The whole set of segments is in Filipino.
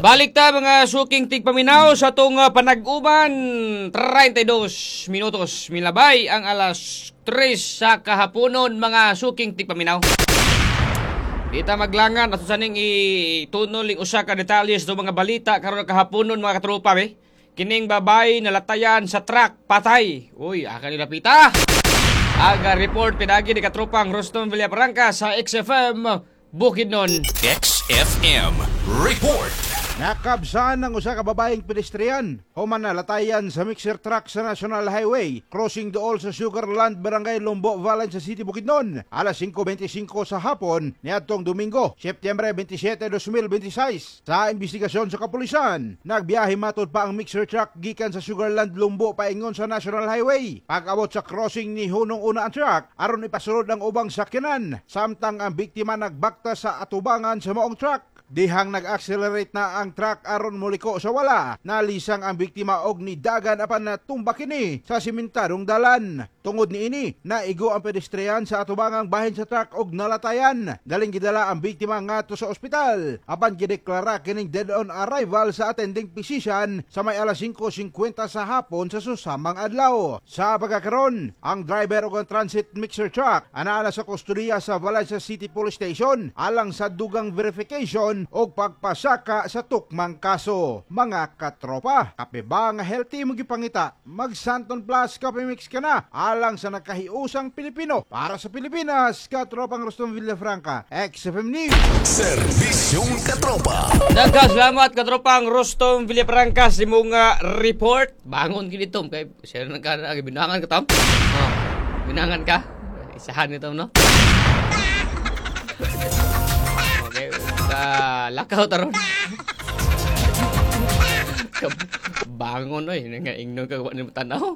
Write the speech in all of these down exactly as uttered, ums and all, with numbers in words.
Balik ta mga suking tigpaminaw sa itong uh, panag-uban. thirty-two minutos. Milabay ang alas tres sa kahaponon mga suking tigpaminaw. Dita maglangan at saning itunol ing usa ka detalles do mga balita karon kahaponon mga katropa be. Kining babay nalatayan sa truck patay. Uy, aka nila pita. Aga report pinagi ni katropang Rostom Villafranca sa X F M Bukidnon. X F M report. Nakabsaan ng usa ka babaeng pedestrian human nalatayan sa mixer truck sa National Highway crossing dool sa Sugarland, Barangay Lombo, Valan sa City, Bukidnon alas five twenty-five sa hapon niadtong Domingo, Septyembre twenty-seven, twenty twenty-six. Sa investigasyon sa kapulisan, nagbiyahe matod pa ang mixer truck gikan sa Sugarland, Lombo paingon sa National Highway. Pag-abot sa crossing ni hunong una ang truck aron ipasulod ang ubang sakyanan, samtang ang biktima nagbakta sa atubangan sa maong truck. Dihang nag-accelerate na ang truck aron muliko sa wala, nalisang ang biktima og nidagan apan natumba kini sa simentadong dalan. Tungod niini, naigo ang pedestrian sa atubangang bahin sa truck og nalatayan. Daling gidala ang biktima ngadto sa ospital. Apan gideklara kining dead on arrival sa attending physician sa may alas five fifty sa hapon sa susamang adlaw. Sa pagkakaron, ang driver og ang transit mixer truck anaa sa kustudiya sa Valencia City Police Station alang sa dugang verification o pagpasaka sa tukmang kaso. Mga katropa, kape ba nga healthy mo gipangita? Mag Santon Plus Kape Mix ka na alang sa nakahiusang Pilipino. Para sa Pilipinas, katropang Rostom Villafranca, X F M News. Serbisyong katropa. Nagkasalamat katropang Rostom Villafranca sa mong uh, report. Bangon kinitom kay siya na ka binangan ka tam. Oh, binangan ka. Isahan nito no. Okay, uh, lakaw taron. Bangon oy, nga ingno ka wa ni tanaw.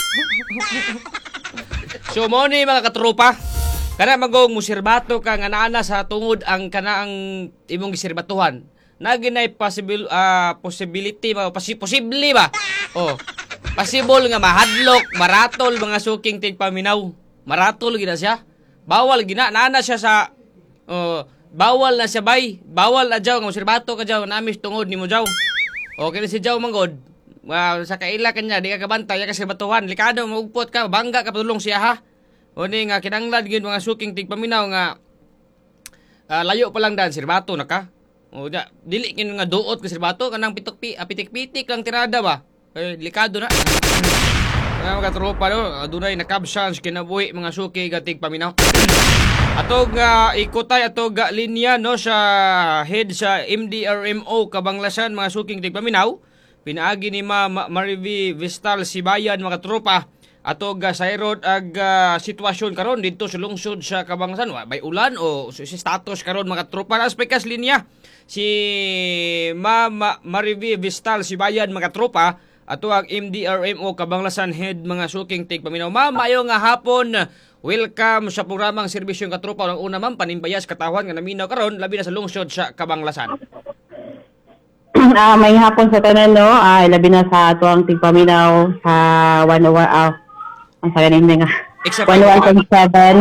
So mo ni mga katropa, kana magong musirbato ka nga naana sa tungod ang kanaang imong giserbatuhan. Naginay possible uh, possibility ba Pasi, posible ba? Oh. Possible nga mahadlok, maratol mga suking tigpaminaw. Maratol gina siya. Bawal gina naana siya sa oh, bawal na siya bay. Bawal na jaw nga musirbato ka jaw namis tungod nimo jaw. Okay na si jaw manggod. Wow, sa kaila kanya di ka kabantay kasi batuhan likado maugpot ka bangga ka patulong siya ha. Oni nga kinanglan gyud mga suking tigpaminaw nga uh, layo pa lang dan sirbato na ka. O da dili kin nga duot ka sirbato kanang pitok pi pitik-pitik lang tirada ba. Eh likado na. Mga mga tropa no, adunay nakabsans kinabuhi mga suki ga tigpaminaw. Atog uh, ikotay atog uh, linya no sa head sa M D R M O Kabanglasan mga suking tigpaminaw. Pinaagi ni Ma Marivi Vistal Sibayan mga tropa atog uh, sayrod ag uh, sitwasyon karon dito sa lungsod sa Kabanglasan. May ulan o si status karon mga tropa na aspekas linya si Ma, Ma Marivi Vistal Sibayan mga tropa ato ang M D R M O Kabanglasan head mga suking tigpaminaw. Ma'am, mayo nga hapon. Welcome sa programang Serbisyong Katropa. Ang una ma'am, panimbayas katawan nga naminaw karon labi na sa lungsod sa Kabanglasan. Uh, may hapon sa tanan no, uh, labi na sa tuwang tigpaminaw sa one oh one uh, ang sa ganin nga one oh one point seven.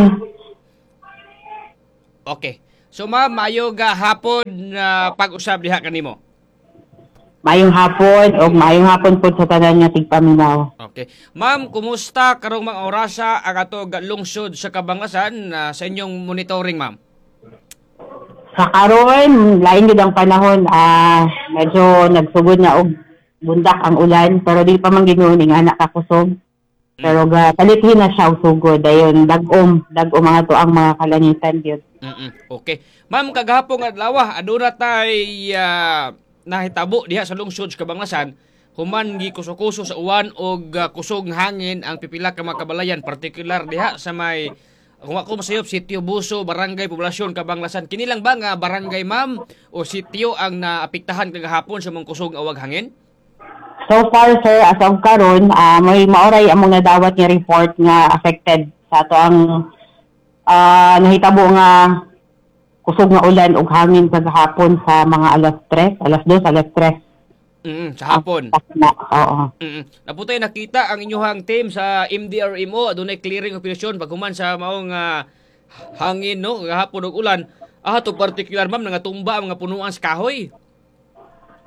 Okay. So ma'am, mayo ga hapon na uh, pag-usab diha kanimo. Mayong hapon o mayong hapon po sa tanan nga tigpaminaw. Okay. Ma'am, kumusta karong mga orasa ang ato lungsod sa Kabanglasan uh, sa inyong monitoring ma'am? Sa karon, lain gid ang panahon, ah uh, medyo nagsugod na og bundak ang ulan pero di pa man ginuning anak kakusog. Pero ga kalithin na siya og sugod dayon dag-om, dag-om mga to ang mga kalangitan gyud. Mm. Okay. Ma'am, kagahapon adlaw aduna tay uh, nahitabo diha sa lungsod sa Kabanglasan human gikuso-kuso sa uwan og uh, kusog hangin ang pipila ka mga kabalayan partikular diha sa may kung ako masayop sitio Buso, barangay poblasyon Kabanglasan. Kini lang ba nga barangay ma'am o sitio ang naapektahan kagahapon sa mga kusog awag hangin? So far sir, as of karon, uh, may maoray among nadawat nga report nga affected sa ato ang uh, nahitabo nga kusog nga ulan ug hangin kagahapon sa mga alas tres, alas dos, alas tres. Mm, sa hapon. Na, oo. Mm. Naputay nakita ang inyong team sa M D R M O adunay clearing operation paghuman sa maong uh, hangin no, gahapon ug ulan. Ah, to particular ma'am nga tumba ang mga punuan sa kahoy.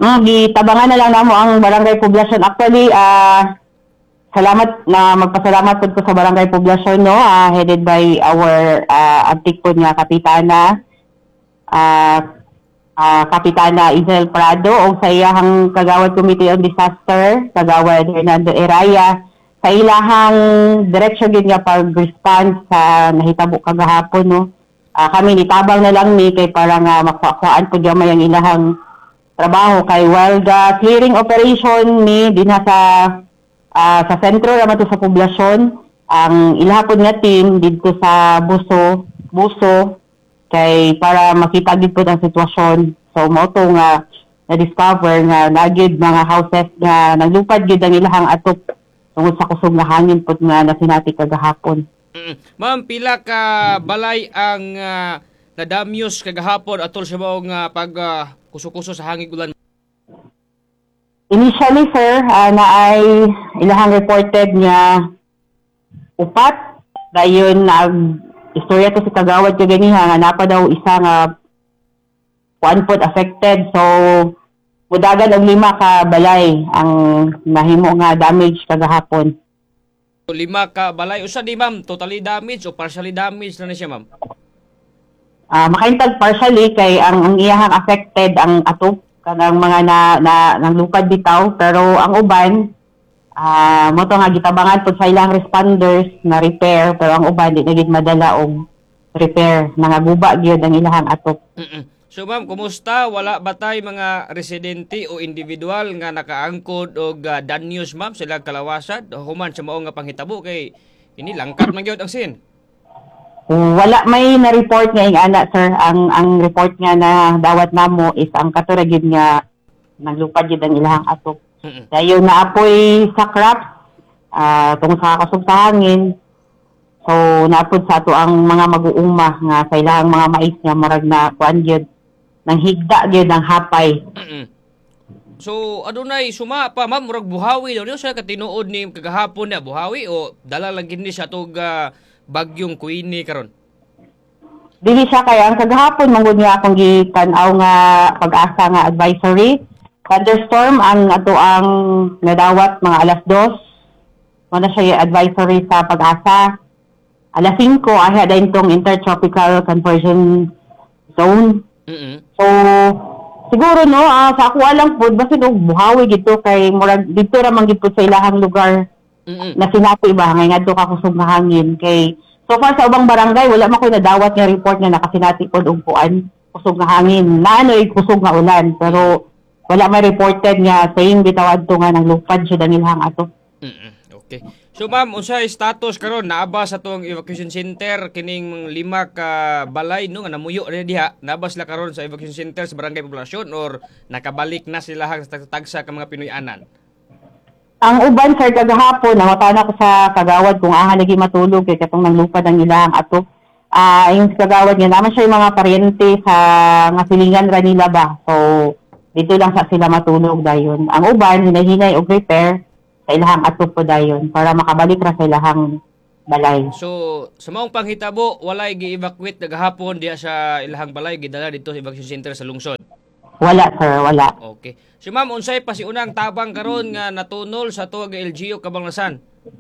Mm, gitabangan na lang namo ang barangay poblasyon. Actually, ah salamat na magpasalamat pud ko sa barangay poblasyon, no, ah, headed by our uh, antik po nga kapitana, ah ah, Kapitana Isel Prado o sa iyahang kagawad Committee on Disaster, kagawad Hernando Eraya, sa ilahang direksyon gid nga pag-response sa nahitabo kagahapon, no. Ah, kami nitabang na lang ni kay para nga makuhaan pud gamay ang ilahang trabaho kay while the clearing operation ni dinha sa uh, sa sentro naman to sa poblasyon, ang ilahapon nga team dito sa Buso Buso kay para makita gid pud ang sitwasyon. So mo to nga na-discover nga nagid mga houses nga naglupad gid ang ilahang atop tungod sa kusog nga hangin pud nga nasinati kagahapon. Mm. Ma'am, pila ka balay ang uh, nadamyos kagahapon atol sa mga uh, pag uh, kuso-kuso sa hangin ulan? Initially, sir, uh, na ay ilahang reported nga upat. Dayon, nag istorya to si kagawad kaganiha nga napa daw isa nga one foot affected. So, mudagan og lima ka balay ang nahimo nga damage kagahapon. So, lima ka balay. Usa di ma'am, totally damaged o partially damaged na, na siya ma'am? Uh, makaintag partially kay ang, ang iyahang affected ang atop kanang mga na, na nang lupad bitaw, pero ang uban ah uh, mo to nga gitabangan pud sa ilang responders na repair, pero ang uban di na gid madala og repair, nangaguba gyud ang ilahang atop. Mm-mm. So ma'am, kumusta? Wala ba tay mga residente o individual nga nakaangkod og uh, danyos ma'am sila kalawasan human sa mao nga panghitabo kay ini langkat man gyud ang sin? Wala may na-report nga ing ana, sir. Ang ang report nga na dawat namo is ang katuragid nga naglupad gid ang ilahang atop. Mm-mm. Dayon na apoy sa crops ah tungod sa kasug sa hangin. So napud sa ato ang mga mag-uuma nga sa ilahang mga mais nga murag na kuan gyud nang higda gyud ang hapay. Mm-mm. So adunay suma pa ma'am murag buhawi daw niyo sa katinuod ni kagahapon na buhawi o dala lang gid ni sa tug uh, bagyong Queenie karon? Dili siya kay ang kagahapon manggod nga akong gitanaw nga pag-asa nga advisory. Thunderstorm ang ato ang nadawat mga alas dos. Wala siya advisory sa pag-asa. Alas singko ay dayon tong intertropical conversion zone. Mm-mm. So siguro no ah, sa ako alang pud basin og buhawi gito kay murag dito ra man gid pud sa ilahang lugar. Mm-mm. Na sinapi ba ngay ngadto ka kusog nga hangin kay so far sa ubang barangay wala man koy nadawat nga report nga nakasinati pod og kuan kusog nga hangin na ano'y kusog nga ulan pero wala may reported nga saying bitaw adto nga nang lupad siya danilhang ato. Mm-mm. Okay. So ma'am, unsay status karon naaba sa tong evacuation center kining lima ka balay no nga namuyo ra diha naaba sila karon sa evacuation center sa barangay poblasyon or nakabalik na sila sa tagsa ka mga Pinoy-anan? Ang uban sir kagahapon nawatana ko sa kagawad kung aha lagi matulog kay katong nanglupad ang ilang ato. Ah, uh, yung kagawad niya naman siya yung mga paryente sa nga silingan ra nila ba. So dito lang sa sila matulog dayon. Ang uban hinahinay og repair sa ilahang ato po dayon para makabalik ra sa ilahang balay. So sa maong panghitabo walay gi-evacuate gahapon diha sa ilahang balay gidala dito sa evacuation center sa lungsod. Wala sir, wala. Okay. Si ma'am, unsay pa si unang tabang karon nga natunol sa tuwag L G U Kabanglasan?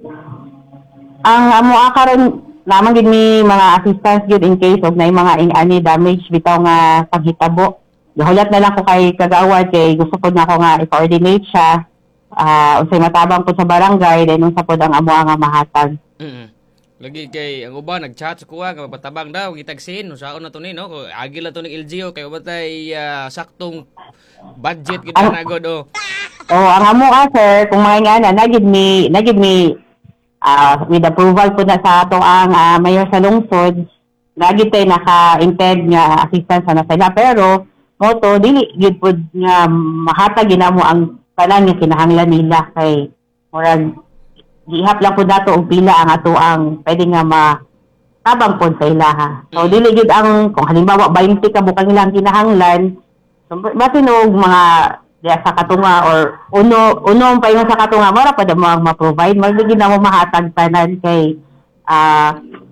Ang amo karon naman gid mi mga assistance gid in case og nay mga ing-ani damage bitaw nga paghitabo. Gahulat na lang ko kay kagawad kay gusto ko na ako nga i-coordinate siya. Ah, uh, unsay matabang po sa barangay then unsa pod ang amo nga mahatag. Mm. Lagi kay ang uban nag-chat sa kuha nga magpatabang daw gitagsin usaon na to ni no agi la to ng L G U kay batay uh, saktong budget kita na god oh. Oh, ang amo ka sir kung may nga na nagid mi nagid mi ah uh, with approval po na sa ato ang uh, mayor sa lungsod nagid tay naka-intend nga assistance na sila pero moto dili gid pud nga mahatag ginamo ang tanan nga kinahanglan nila kay murag gihap lang po dato og pila ang ato ang pwede nga ma tabang po sa ilaha. So dili gid ang kung halimbawa twenty ka bukang ilang kinahanglan so basin og mga diya sa katunga or uno uno pa yung sa katunga mara pa mo ma-provide magiging na mo mahatag tanan kay ah uh,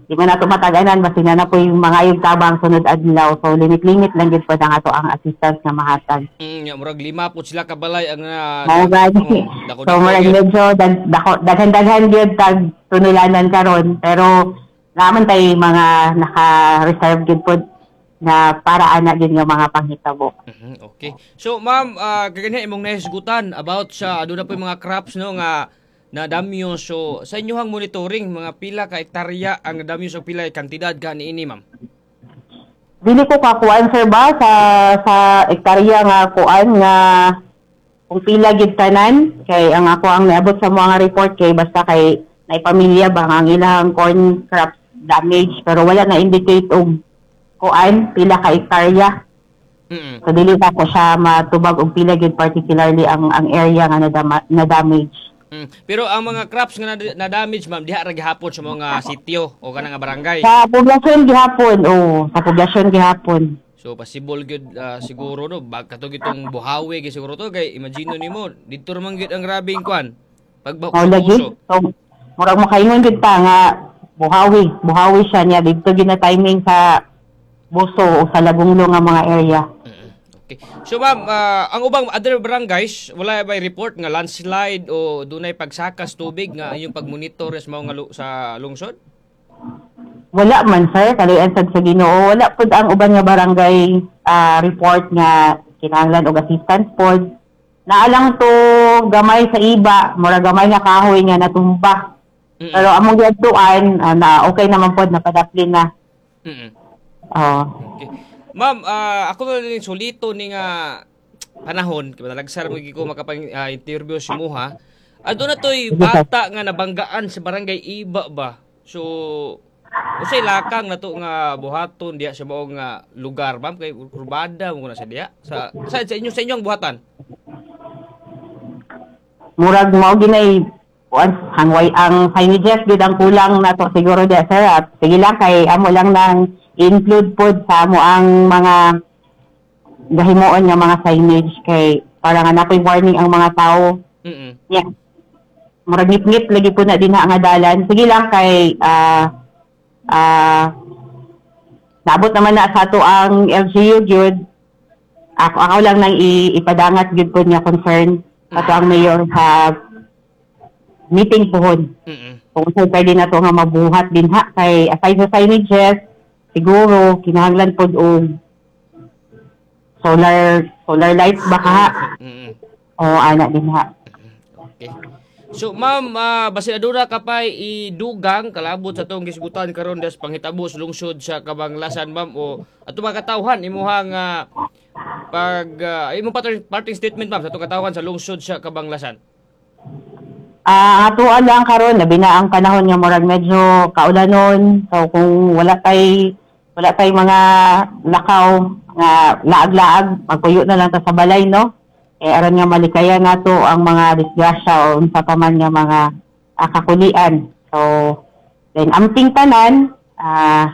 di man nato mataganan basi na na po yung mga yung tabang sunod adlaw. So limit-limit lang gid po ang ato ang assistance nga mahatag. Mm, ya, murag lima po sila kabalay ang na Mao gani. dako So murag medyo dag- dako- daghan-daghan gyud tag tunulanan karon, pero naman tay mga naka-reserve gid po na para ana gid nga mga panghitabo. Mhm, okay. So ma'am, uh, kaganyan imong nahisgutan about sa aduna po yung mga crops no nga na damyo. So sa inyohang monitoring mga pila ka hektarya ang damyo sa pila ka kantidad gani ini ma'am? Dili ko kakuan sir ba sa sa ektarya nga kuan nga kung pila gid tanan kay ang ako ang naabot sa mga report kay basta kay nay pamilya ba nga ang ilang corn crops damage pero wala na indicate og kuan pila ka ektarya. Mm. So dili pa ko siya matubag og pila gid particularly ang ang area nga na, na damage. Mm. Pero ang mga crops nga na, na damage ma'am diha ra gihapon sa mga sitio o kanang nga barangay. Sa poblasyon gihapon, oh, sa poblasyon gihapon. So possible gud ah, siguro no bag kato gitong buhawi gid siguro to kay imagine nimo dito ra man gid ang grabing kwan. Oh, lagi. Pagbakuso. So, murag makaingon gid ta nga buhawi, buhawi siya niya dito gina timing sa Buso o sa Lagunglo nga mga area. Okay. So ma'am, ah, ang ubang other barangays wala ba report nga landslide o dunay pagsakas tubig nga inyong pagmonitor sa mga lu- sa lungsod? Wala man sir, kaluyan sad sa Ginoo. Wala pud ang uban nga barangay ah, report nga kinahanglan og assistance pod. Naalang to gamay sa iba, mura gamay nga kahoy nga natumba. Mm-mm. Pero among giadtuan ah, na okay naman pod napadaplin na. Mm-mm. Oh. Okay. Ma'am, ah, ako na rin solito ni nga panahon, kaya nalagsar mo ko makapang ah, interview si Muha. Ado na to'y bata nga nabanggaan sa barangay Iba ba? So, usay lakang na to nga buhaton diya sa maong nga lugar, ma'am, kay kurbada mo na sa diya. Sa, sa, sa inyo, sa inyo ang buhatan? Murag mao ginay kuan hangway ang signages gid ang kulang nato siguro di sir at sige lang kay amo lang nang include pod sa amo ang mga gahimuon nga mga signage kay para nga napoy warning ang mga tao. Mm. Yeah. Murag ngit-ngit lagi po na dinha nga dalan. Sige lang kay ah ah nabot naman na sa ato ang L G U gyud. Ako ako lang nang i- ipadangat gyud po niya concern sa ato ang mayor sa meeting pohon. Mm. Kung saan pwede na to nga mabuhat din ha kay aside sa signages siguro kinahanglan pod og solar solar lights baka ha. Mm. O ana din ha. Okay. So ma'am, uh, basin aduna ka pa idugang kalabot sa tong gisgutan karon des panghitabo sa lungsod sa Kabanglasan ma'am o ato mga katawhan imuhang uh, pag uh, imong parting, parting statement ma'am sa atong katawhan sa lungsod sa Kabanglasan. Ah, ato lang karon labi na ang panahon nga murag medyo kaulanon. So kung wala tay wala tay mga lakaw nga laag-laag, magpuyo na lang ta sa balay no. Eh aron nga malikaya nato ang mga disgrasya o unsa pa man nga mga ah, kakulian. So then amting tanan ah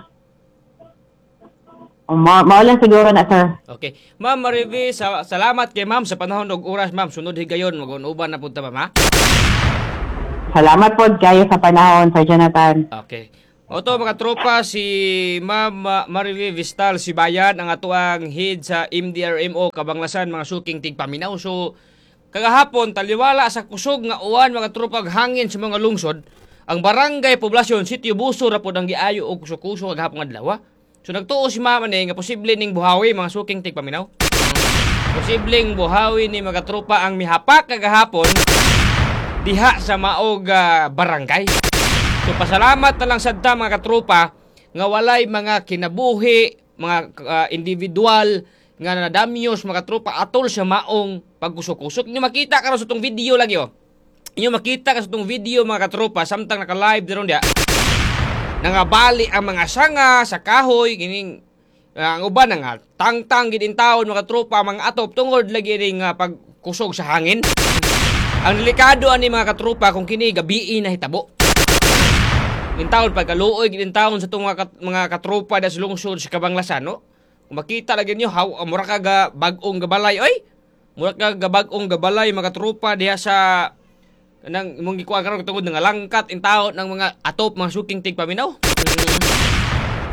uh, ma mao lang siguro na sir. Okay. Ma'am Marivi, sa salamat kay ma'am sa panahon ug oras ma'am. Sunod higayon mag-uban na punta ma'am ha. Salamat po kayo sa panahon, Sir Jonathan. Okay. O to mga tropa, si Ma'am uh, Marivi Vistal Sibayan ang atuang head sa M D R M O Kabanglasan mga suking tigpaminaw. So kagahapon taliwala sa kusog nga uwan mga tropa hangin sa mga lungsod. Ang barangay poblasyon Sitio Buso ra pod ang giayo og kuso-kuso kagahapon adlaw. So nagtuo si Ma'am ni nga posible ning buhawi mga suking tigpaminaw. Posibleng buhawi ni mga tropa ang mihapak kagahapon diha sa maog uh, barangay. So pasalamat na lang sad ta mga katropa nga walay mga kinabuhi, mga uh, individual nga nadamyos mga katropa atol sa maong pagkusok-kusok. Inyo makita karon sa tong video lagi oh. Inyo makita ka sa tong video mga katropa samtang naka-live diron dia. Nangabali ang mga sanga sa kahoy kining uh, ang uban nga tangtang gid in taon mga katropa mga atop tungod lagi ring uh, pagkusog sa hangin. Ang delikado ani mga katropa kung kini gabi na hitabo. In taon pagkaluoy gid in taon sa tong mga, kat, mga katropa da sa lungsod sa Kabanglasan no. Kung makita lagi niyo how mura ka ga bag-ong gabalay oy. Mura ka ga bag-ong gabalay mga katropa diha sa nang imong gikuha karon tungod nga langkat in taon ng mga atop mga suking tigpaminaw. Hmm.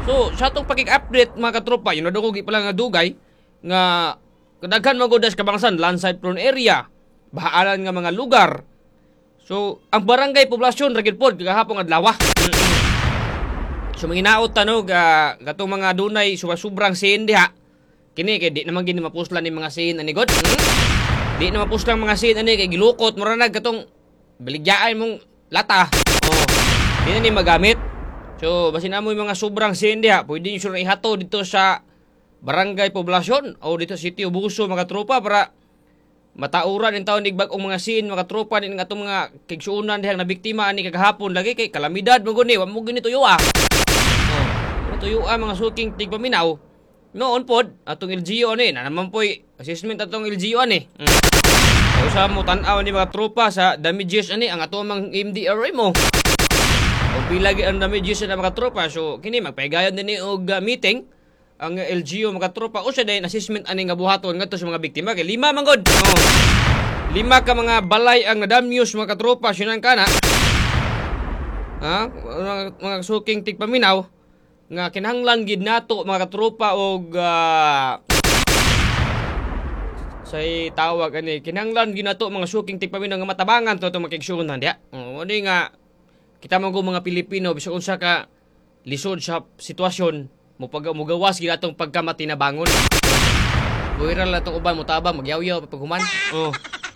So, sa atong pagig-update mga katropa, yun na dugi pala nga dugay, nga kadaghan mga godas kabangsan, landslide prone area, bahaalan nga mga lugar. So, ang barangay poblasyon, ragid pod, kagahapong adlaw. So, manginaot tanong, uh, gatong mga dunay, suba-subrang sin diha. Kini, kay di naman gini mapuslan ni mga sin, ani god? Hmm? Di na mapuslan mga sin, ani, kay gilukot, maranag, gatong baligyaay mong lata. Oh, di na ni magamit. So, basin mo yung mga sobrang sin diha, pwede nyo sila ihato dito sa barangay poblasyon o dito sa Sitio Buso, mga tropa, para matauran yung taon igbag ang mga sin, mga tropa, din nga itong mga kigsuunan dihang na biktima ani kagahapon lagi kay kalamidad mo guni, wag mo gini tuyo ah. Oh, tuyo ah mga suking tigpaminaw. Noon pod atong L G U ani, na naman po'y assessment atong L G U ani. Mm. So, sa mo tan-aw ni mga tropa sa damages ani ang ato mang M D R A mo. O pila gyud ang damages sa mga tropa, so kini magpaygayon din ni og uh, meeting ang L G U mga tropa o siya din assessment ani nga buhaton ngadto sa mga biktima kay lima man gud. Oh. Lima ka mga balay ang nadamyos mga tropa sinan kana. Ha? Mga, mga suking tigpaminaw nga kinahanglan gid nato mga tropa og uh, say tawag ani kinahanglan gid nato mga suking tigpaminaw nga matabangan to to makigsuonan dia. Oh, di nga kita man mga Pilipino bisag unsa ka lisod sa sitwasyon mo pag mugawas gid atong pagkamati na bangon. Buiral na itong uban mo tabang magyaw-yaw paghuman. Oh.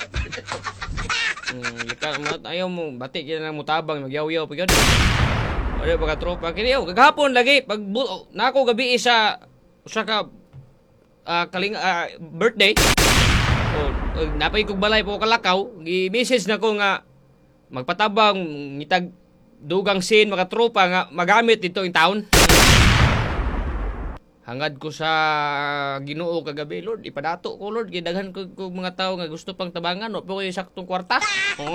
Mm, lika mo ayaw mo bati gyud nang mutabang magyaw-yaw pagod. Ore pagka tropa kini oh gagahapon lagi pag oh, nako gabi sa usa ka uh, kaling uh, birthday. Oh, uh, napay kog balay po kalakaw, gi-message nako nga magpatabang ngitag dugang sin mga tropa nga magamit dito in town. Hangad ko sa Ginoo kagabi, Lord, ipadato ko, Lord, gidaghan ko, ko mga tao nga gusto pang tabangan, no, pero yung saktong kwarta. Oo.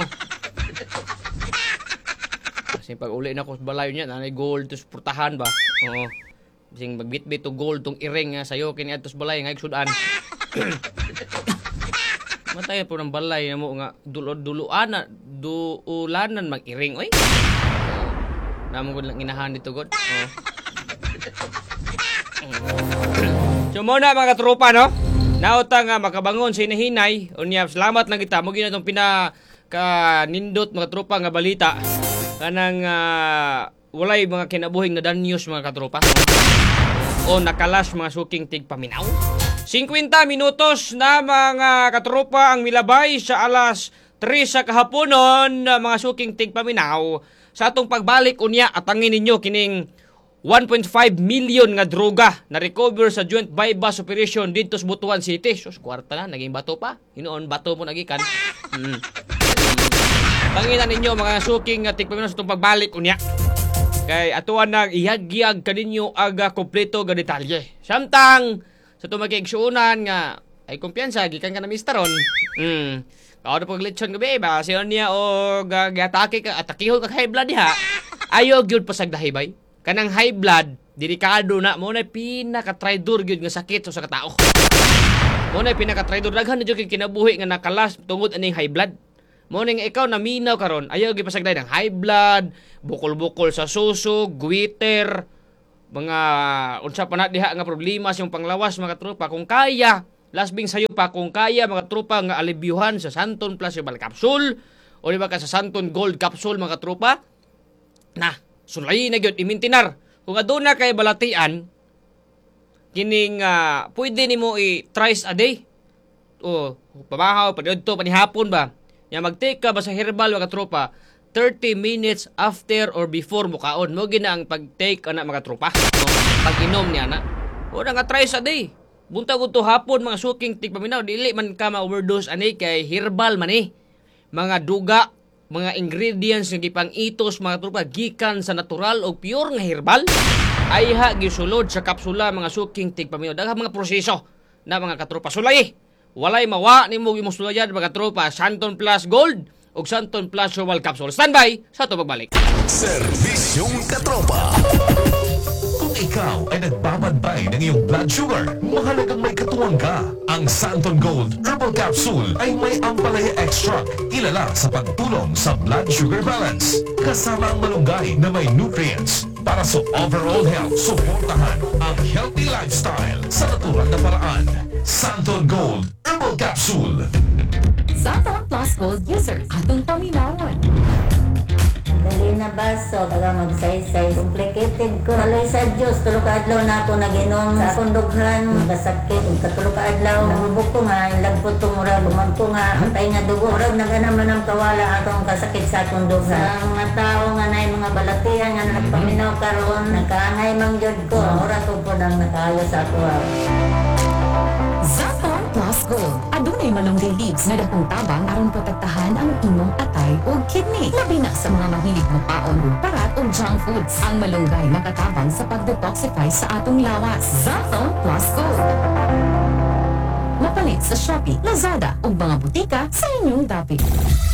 Kasi pag uli na ko sa balayo niya, nanay gold, tos purtahan ba? Oo. Kasi magbit-bit to gold, tong iring nga sayo, kini atos balay, nga iksudan. Matay po ng balay na mo nga, dulo-duloan, duulanan, mag-iring, oy. Oo. Namang ko lang inahan dito, God. Oo. So muna mga tropa no, nauta nga makabangon sa hinahinay. Unya salamat lang kita mo ginatong pina ka nindot mga tropa nga balita kanang uh, walay mga kinabuhing na danyos mga katropa o nakalas mga suking tigpaminaw. fifty minutos na mga katropa ang milabay sa alas tres sa kahaponon mga suking tigpaminaw sa atong pagbalik unya atangin ninyo kining one point five million nga droga na recover sa joint bypass operation dito sa Butuan City. Sus, kwarta na, naging bato pa. Hinoon, bato mo nagikan. Hmm. Panginan ninyo mga suking nga tigpaminaw sa itong pagbalik unya. Kay atuan na ihagyag kaninyo aga kompleto nga detalye. Samtang sa itong magigsuunan nga ay kumpiyansa, gikan ka na misteron. Hmm. Kao na paglitsyon gabi ba? Siyon niya o gatake ka, atakihol ka high blood niya. Ayaw gyud pasagdahibay. Kanang high blood, delikado na mo na pinaka-traidor gyud nga sakit sa katao. Mo na pinaka-traidor daghan na gyud kinabuhi nga nakalas tungod aning high blood. Mo ning ikaw naminaw karon, ayaw gyud pasagday ng high blood, bukol-bukol sa suso, guiter, mga unsa pa na diha nga problema sa imong panglawas mga tropa kung kaya. Lasbing sayo pa kung kaya mga tropa nga alibyuhan sa Santon Plus Herbal Capsule o di ba ka sa Santon Gold Capsule mga tropa. Na sulay na gyud imintinar. Kung aduna kay balatian kining uh, pwede nimo i thrice a day. O pamahaw padto panihapon ba. Ya mag-take ka ba sa herbal mga tropa thirty minutes after or before mo kaon. Mo gina ang pag-take ana mga tropa. No? Pag-inom niya na. O nga thrice a day. Buntag to hapon mga suking tigpaminaw dili man ka ma-overdose ani kay herbal man eh. Mga duga mga ingredients nga gipang-itos mga tropa gikan sa natural o pure nga herbal ay ha gisulod sa kapsula mga suking tigpaminaw daghang mga proseso na mga katropa sulay walay mawa nimo imong sulayan mga tropa Santon Plus Gold ug Santon Plus Herbal Capsule. Standby sa to pagbalik. Serbisyong katropa. Kung ikaw ay nagbabantay ng iyong blood sugar, mahalagang may katuwang ka. Ang Santon Gold Herbal Capsule ay may ampalaya extract, kilala sa pagtulong sa blood sugar balance. Kasama ang malunggay na may nutrients, Para sa overall health, suportahan ang healthy lifestyle sa natural na paraan. Santon Gold Herbal Capsule. Santon Plus Gold user atong paminawon. Dali na baso, taga magsaysay, complicated ko. Haloy sa Diyos, tulog ka adlaw na ako naginom sa kundughan, kasakit, katulog ka adlaw. Nagubok ko nga, ilagpot ko mura, bumag ko nga, antay nga dugo. Murag naganaman ng kawala atong kasakit sa kundughan. Sa mga tao nga na mga balatihan nga nagpaminaw karon, nakaangay mangyod ko. Mura ko po nang nakayo sa ako. Santon Plus Gold. Adunay malunggay leaves nga dakong tabang aron protektahan ang imong atay o kidney. Labi na sa mga mahilig mapaon ug parat o junk foods. Ang malunggay makatabang sa pag-detoxify sa atong lawas. Santon Plus Gold. Mapalit sa Shopee, Lazada ug mga butika sa inyong dapit.